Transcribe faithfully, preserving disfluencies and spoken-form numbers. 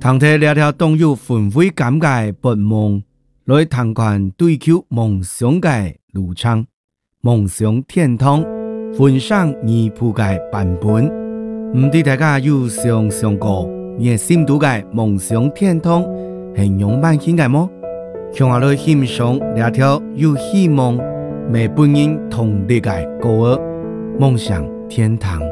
通体聊聊动友纷飞感慨不梦，来谈看追求梦想的路程。梦想天堂分享而铺嘅版本，唔知大家有想象过你嘅心度嘅梦想天堂係用萬興嘅麼？向我來欣賞聊條有希望、未本人同理嘅歌兒，夢想天堂。